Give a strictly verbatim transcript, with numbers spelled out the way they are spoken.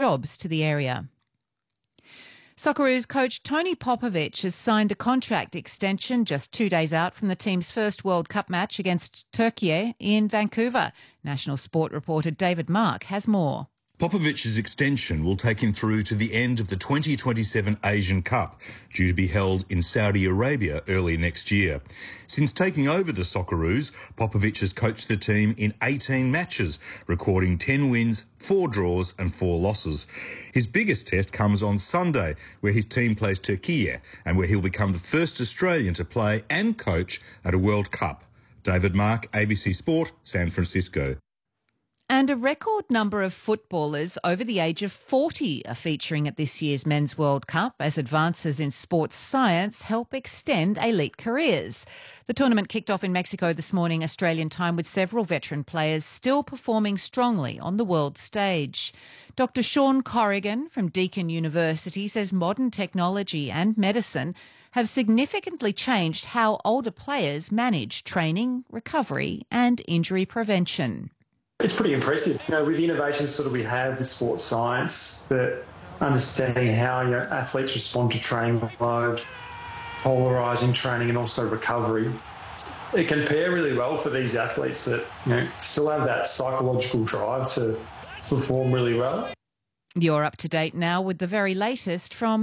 jobs to the area. Socceroos coach Tony Popovic has signed a contract extension just two days out from the team's first World Cup match against Turkey in Vancouver. National Sport reporter David Mark has more. Popovic's extension will take him through to the end of the twenty twenty-seven Asian Cup, due to be held in Saudi Arabia early next year. Since taking over the Socceroos, Popovic has coached the team in eighteen matches, recording ten wins, four draws and four losses. His biggest test comes on Sunday, where his team plays Turkey and where he'll become the first Australian to play and coach at a World Cup. David Mark, A B C Sport, San Francisco. And a record number of footballers over the age of forty are featuring at this year's Men's World Cup as advances in sports science help extend elite careers. The tournament kicked off in Mexico this morning, Australian time, with several veteran players still performing strongly on the world stage. Doctor Sean Corrigan from Deakin University says modern technology and medicine have significantly changed how older players manage training, recovery and injury prevention. It's pretty impressive. You know, with the innovations sort of we have with sports science, that understanding how you know, athletes respond to training load, polarising training and also recovery, it can pair really well for these athletes that you know still have that psychological drive to perform really well. You're up to date now with the very latest from